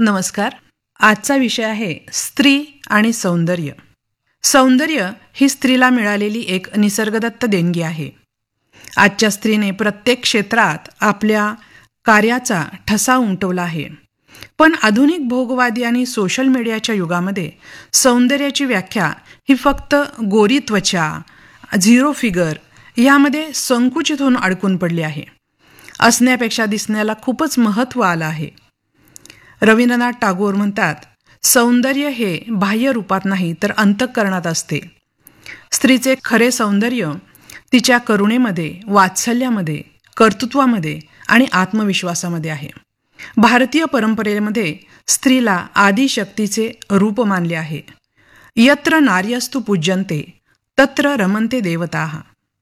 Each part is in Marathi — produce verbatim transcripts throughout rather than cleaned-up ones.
नमस्कार. आजचा विषय आहे स्त्री आणि सौंदर्य. सौंदर्य ही स्त्रीला मिळालेली एक निसर्गदत्त देणगी आहे. आजच्या स्त्रीने प्रत्येक क्षेत्रात आपल्या कार्याचा ठसा उमटवला आहे. पण आधुनिक भोगवादी आणि सोशल मीडियाच्या युगामध्ये सौंदर्याची व्याख्या ही फक्त गोरी त्वचा, झिरो फिगर यामध्ये संकुचित होऊन अडकून पडली आहे. असण्यापेक्षा दिसण्याला खूपच महत्त्व आलं आहे. रवींद्रनाथ टागोर म्हणतात, सौंदर्य हे बाह्य रूपात नाही तर अंतःकरणात असते. स्त्रीचे खरे सौंदर्य तिच्या करुणेमध्ये, वात्सल्यामध्ये, कर्तृत्वामध्ये आणि आत्मविश्वासामध्ये आहे. भारतीय परंपरेमध्ये स्त्रीला आदिशक्तीचे रूप मानले आहे. यत्र नार्यस्तु पूज्यन्ते तत्र रमन्ते देवताः.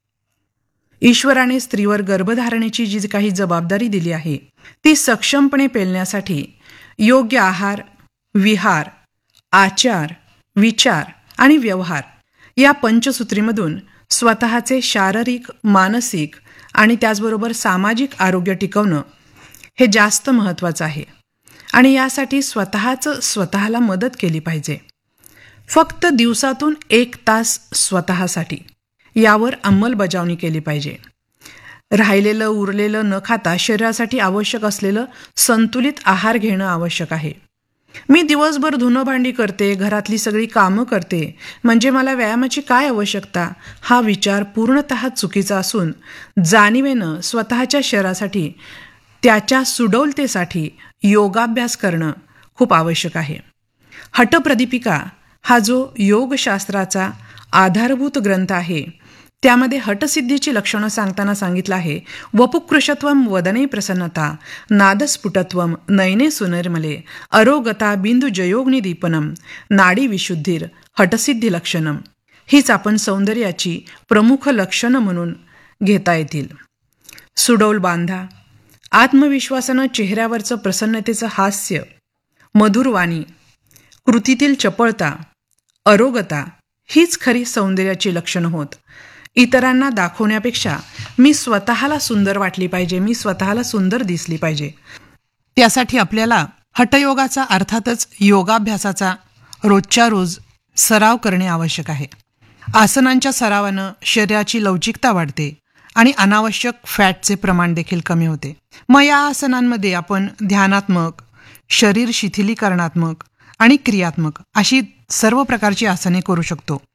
ईश्वराने स्त्रीवर गर्भधारणेची जी काही जबाबदारी दिली आहे ती सक्षमपणे पेलण्यासाठी योग्य आहार, विहार, आचार, विचार आणि व्यवहार या पंचसूत्रीमधून स्वतःचे शारीरिक, मानसिक आणि त्याचबरोबर सामाजिक आरोग्य टिकवणं हे जास्त महत्त्वाचं आहे. आणि यासाठी स्वतःच स्वतःला मदत केली पाहिजे. फक्त दिवसातून एक तास स्वतःसाठी यावर अंमलबजावणी केली पाहिजे. राहिलेलं उरलेलं न खाता शरीरासाठी आवश्यक असलेलं संतुलित आहार घेणं आवश्यक आहे. मी दिवसभर धुणं भांडी करते, घरातली सगळी कामं करते, म्हणजे मला व्यायामाची काय आवश्यकता हा विचार पूर्णतः चुकीचा असून जाणीवेनं स्वतःच्या शरीरासाठी, त्याच्या सुडौलतेसाठी योगाभ्यास करणं खूप आवश्यक आहे. हठप्रदीपिका हा जो योगशास्त्राचा आधारभूत ग्रंथ आहे त्यामध्ये हटसिद्धीची लक्षणं सांगताना सांगितलं आहे, वपुकृशत्वम वदने प्रसन्नता, नादस्फुटत्वम नयने सुनिर्मले, अरोगता बिंदू जयोग्नि दीपनम, नाडी विशुद्धीर हटसिद्धी लक्षणम. हीच आपण सौंदर्याची प्रमुख लक्षणं म्हणून घेता येतील. सुडौल बांधा, आत्मविश्वासानं चेहऱ्यावरचं प्रसन्नतेचं हास्य, मधुरवाणी, कृतीतील चपळता, अरोगता हीच खरी सौंदर्याची लक्षणं होत. इतरांना दाखवण्यापेक्षा मी स्वतःला सुंदर वाटली पाहिजे, मी स्वतःला सुंदर दिसली पाहिजे. त्यासाठी आपल्याला हठयोगाचा अर्थातच योगाभ्यासाचा रोजच्या रोज सराव करणे आवश्यक आहे. आसनांच्या सरावानं शरीराची लवचिकता वाढते आणि अनावश्यक फॅटचे प्रमाण देखील कमी होते. मग या आसनांमध्ये आपण ध्यानात्मक, शरीर शिथिलीकरणात्मक आणि क्रियात्मक अशी सर्व प्रकारची आसने करू शकतो.